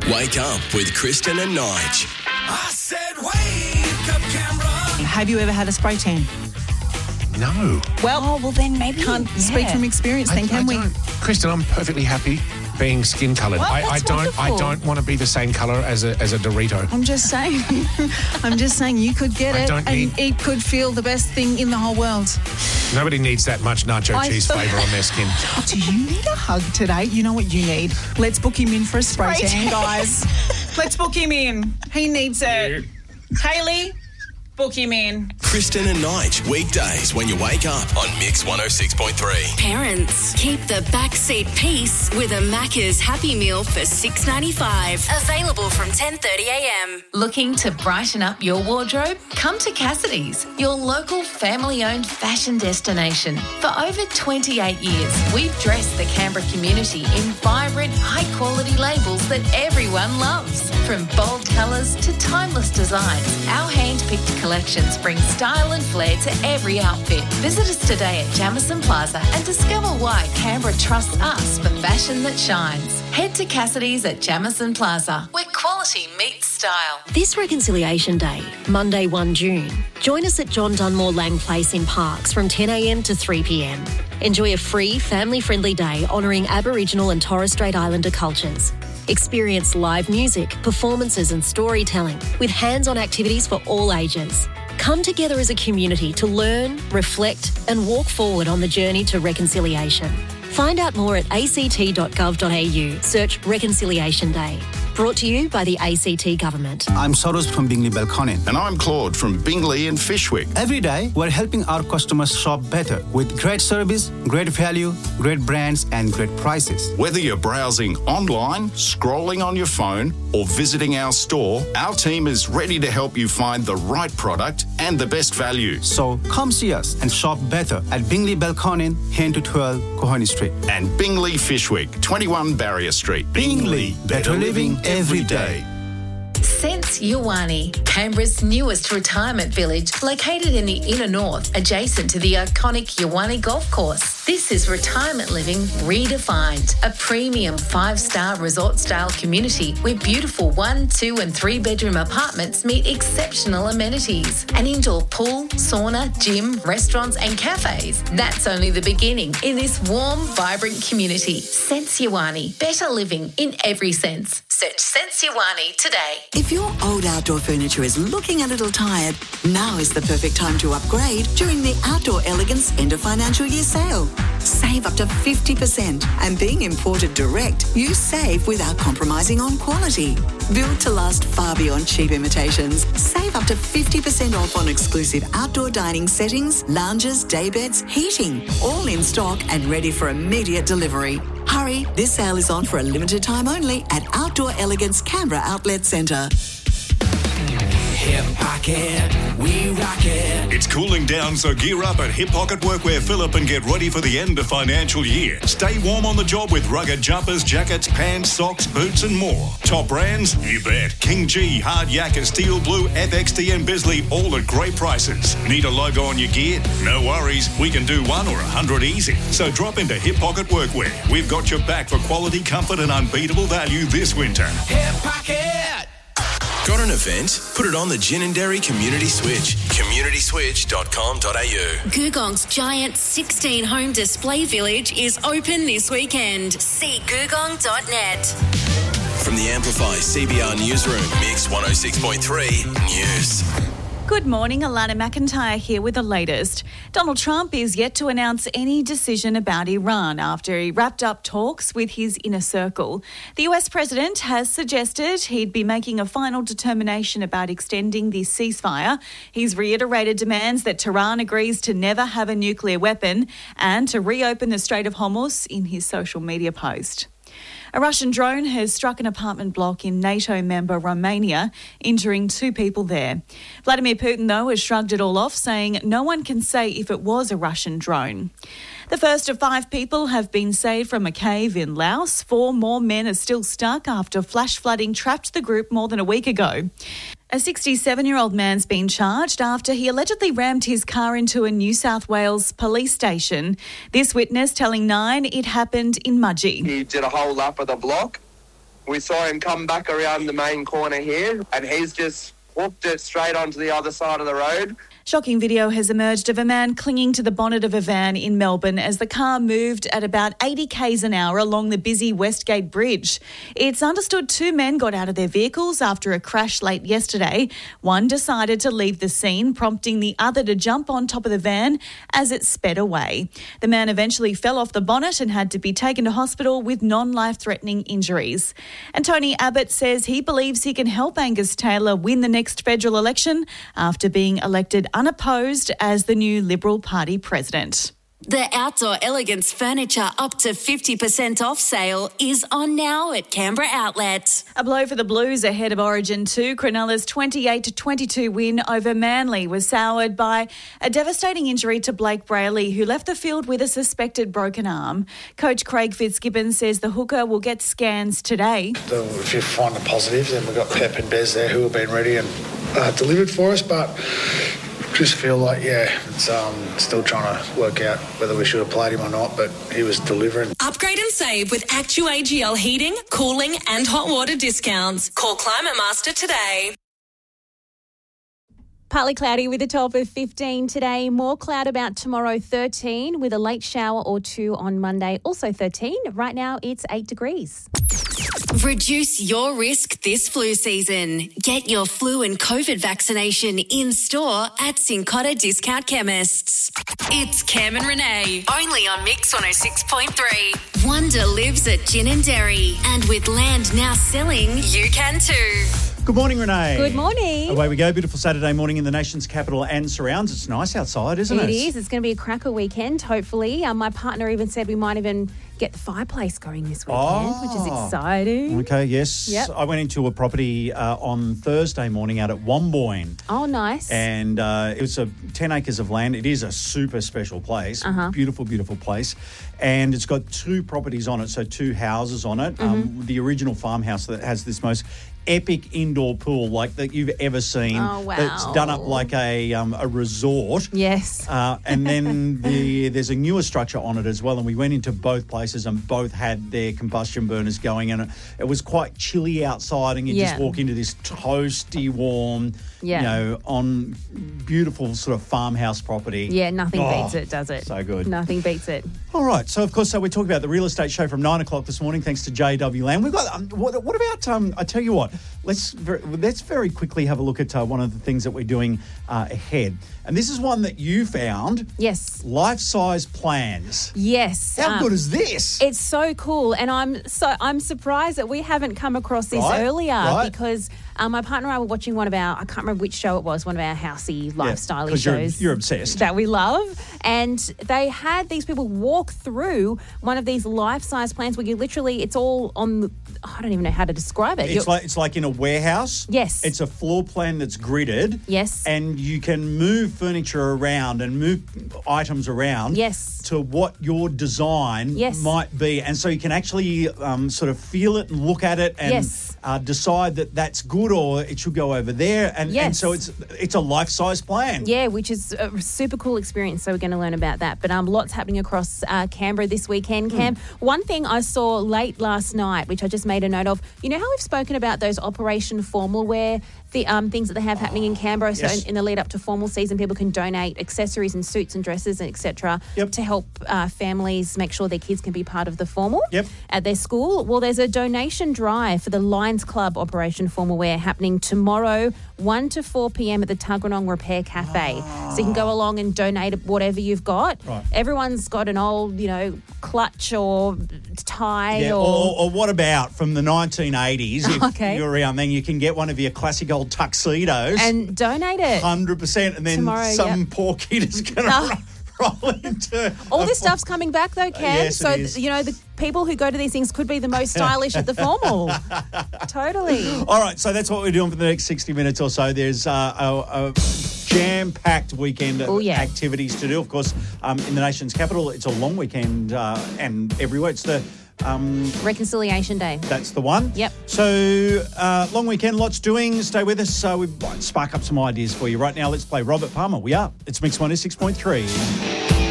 Wake up with Kristen and Nige. I said wake up, Canberra. Have you ever had a spray tan? No. Well, then maybe can't speak from experience then, can we? Kristen, I'm perfectly happy being skin coloured. Well, I don't want to be the same colour as a Dorito. I'm just saying you could get it and it could feel the best thing in the whole world. Nobody needs that much nacho cheese flavour on their skin. Do you need a hug today? You know what you need? Let's book him in for a spray tan, guys. Let's book him in. He needs it. Hayley, book him in. Kristen and Nige, weekdays when you wake up on Mix 106.3. Parents, keep the backseat peace with a Macca's Happy Meal for $6.95. Available from 10:30am. Looking to brighten up your wardrobe? Come to Cassidy's, your local family-owned fashion destination. For over 28 years, we've dressed the Canberra community in vibrant, high-quality labels that everyone loves. From bold colours to timeless designs, our hand-picked collections bring style and flair to every outfit. Visit us today at Jamison Plaza and discover why Canberra trusts us for fashion that shines. Head to Cassidy's at Jamison Plaza, where quality meets style. This Reconciliation Day, Monday 1 June, join us at John Dunmore Lang Place in Parks from 10am to 3pm. Enjoy a free, family-friendly day honouring Aboriginal and Torres Strait Islander cultures. Experience live music, performances and storytelling with hands-on activities for all ages. Come together as a community to learn, reflect and walk forward on the journey to reconciliation. Find out more at act.gov.au. Search Reconciliation Day. Brought to you by the ACT Government. I'm Soros from Bingley Belconnen. And I'm Claude from Bingley and Fishwick. Every day, we're helping our customers shop better with great service, great value, great brands and great prices. Whether you're browsing online, scrolling on your phone or visiting our store, our team is ready to help you find the right product and the best value. So come see us and shop better at Bingley Belconnen, 10 to 12 Cohoney Street. And Bingley Fishwick, 21 Barrier Street. Bingley, better living every day. Sense Yawani, Canberra's newest retirement village, located in the inner north, adjacent to the iconic Yawani Golf Course. This is retirement living redefined, a premium 5-star resort-style community where beautiful 1, 2 and 3 bedroom apartments meet exceptional amenities. An indoor pool, sauna, gym, restaurants and cafes. That's only the beginning in this warm, vibrant community. Sense Yawani, better living in every sense. Search Sense Yawani today. If your old outdoor furniture is looking a little tired, now is the perfect time to upgrade during the Outdoor Elegance End of Financial Year sale. Save up to 50%, and being imported direct, you save without compromising on quality. Built to last far beyond cheap imitations. Save up to 50% off on exclusive outdoor dining settings, lounges, daybeds, heating, all in stock and ready for immediate delivery. Hurry, this sale is on for a limited time only at Outdoor Elegance Canberra Outlet Centre. Hip Pocket, we rock it. It's cooling down, so gear up at Hip Pocket Workwear Phillip and get ready for the end of financial year. Stay warm on the job with rugged jumpers, jackets, pants, socks, boots and more. Top brands? You bet. King G, Hard Yakka, Steel Blue, FXT and Bisley, all at great prices. Need a logo on your gear? No worries. We can do 1 or 100 easy. So drop into Hip Pocket Workwear. We've got your back for quality, comfort and unbeatable value this winter. Hip Pocket. Got an event? Put it on the Gin and Dairy Community Switch. communityswitch.com.au. Googong's giant 16-home display village is open this weekend. See googong.net. From the Amplify CBR Newsroom, Mix 106.3 News. Good morning, Alana McIntyre here with the latest. Donald Trump is yet to announce any decision about Iran after he wrapped up talks with his inner circle. The US president has suggested he'd be making a final determination about extending the ceasefire. He's reiterated demands that Tehran agrees to never have a nuclear weapon and to reopen the Strait of Hormuz in his social media post. A Russian drone has struck an apartment block in NATO member Romania, injuring 2 people there. Vladimir Putin, though, has shrugged it all off, saying no one can say if it was a Russian drone. The first of 5 people have been saved from a cave in Laos. 4 more men are still stuck after flash flooding trapped the group more than a week ago. A 67-year-old man's been charged after he allegedly rammed his car into a New South Wales police station. This witness telling Nine it happened in Mudgee. He did a whole lap of the block we saw him come back around the main corner here, and he's just hooked it straight onto the other side of the road. Shocking video has emerged of a man clinging to the bonnet of a van in Melbourne as the car moved at about 80 k's an hour along the busy Westgate Bridge. It's understood 2 men got out of their vehicles after a crash late yesterday. One decided to leave the scene, prompting the other to jump on top of the van as it sped away. The man eventually fell off the bonnet and had to be taken to hospital with non-life-threatening injuries. And Tony Abbott says he believes he can help Angus Taylor win the next federal election after being elected unopposed as the new Liberal Party president. The Outdoor Elegance Furniture up to 50% off sale is on now at Canberra Outlet. A blow for the Blues ahead of Origin 2. Cronulla's 28-22 win over Manly was soured by a devastating injury to Blake Brayley, who left the field with a suspected broken arm. Coach Craig Fitzgibbon says the hooker will get scans today. If you find the positives, then we've got Pep and Bez there who have been ready and delivered for us, but just feel like, it's still trying to work out whether we should have played him or not, but he was delivering. Upgrade and save with ActuAGL heating, cooling and hot water discounts. Call Climate Master today. Partly cloudy with a top of 15 today. More cloud about tomorrow, 13, with a late shower or 2 on Monday. Also 13. Right now it's 8 degrees. Reduce your risk this flu season. Get your flu and COVID vaccination in store at Cincotta Discount Chemists. It's Cam and Renee, only on Mix 106.3. Wonder lives at Gin and Dairy, and with land now selling, you can too. Good morning, Renee. Good morning. Away we go. Beautiful Saturday morning in the nation's capital and surrounds. It's nice outside, isn't it? It is. It's going to be a cracker weekend, hopefully. My partner even said we might even get the fireplace going this weekend, which is exciting. Okay, yes. Yep. I went into a property on Thursday morning out at Womboyne. Oh, nice. And it was 10 acres of land. It is a super special place. Beautiful, beautiful place. And it's got 2 properties on it, so 2 houses on it. The original farmhouse that has this most epic indoor pool like that you've ever seen. Oh, wow. It's done up like a resort. Yes. And then there's a newer structure on it as well, and we went into both places and both had their combustion burners going, and it was quite chilly outside, and you just walk into this toasty warm, on beautiful sort of farmhouse property. Yeah, nothing beats it, does it? So good. Nothing beats it. All right, so of course, we're talking about the real estate show from 9 o'clock this morning, thanks to JW Land. We've got, what about, I tell you what, let's very quickly have a look at one of the things that we're doing ahead. And this is one that you found. Yes. Life-size plans. Yes. How good is this? It's so cool, and I'm surprised that we haven't come across this earlier because my partner and I were watching one of our, I can't remember which show it was, one of our housey, lifestyle shows. You're obsessed. That we love. And they had these people walk through one of these life-size plans where you literally, it's all on the, I don't even know how to describe it. It's like in a warehouse. Yes. It's a floor plan that's gridded. Yes. And you can move furniture around and move items around. Yes. To what your design might be. And so you can actually sort of feel it and look at it and decide that that's good or it should go over there. And so it's a life-size plan. Yeah, which is a super cool experience. So we're going to learn about that. But lots happening across Canberra this weekend, Cam. One thing I saw late last night, which I just made a note of, you know how we've spoken about those Operation Formal Wear things that they have happening in Canberra. So in the lead up to formal season, people can donate accessories and suits and dresses, etc., to help families make sure their kids can be part of the formal at their school. Well, there's a donation drive for the Lions Club Operation Formal Wear happening tomorrow, 1 to 4 p.m. at the Tuggeranong Repair Cafe. So you can go along and donate whatever you've got. Right. Everyone's got an old, clutch or tie or what about from the 1980s? If you're around then, you can get one of your classic old tuxedos and donate it 100%, and then tomorrow, poor kid is going to roll into all this stuff's coming back though, Cam. Yes, so the people who go to these things could be the most stylish at the formal. Totally. All right, so that's what we're doing for the next 60 minutes or so. There's a jam-packed weekend of activities to do. Of course, in the nation's capital, it's a long weekend and everywhere. It's the Reconciliation Day. That's the one. Yep. So, long weekend, lots doing. Stay with us. We might spark up some ideas for you. Right now, let's play Robert Palmer. We are. It's Mix 106.3.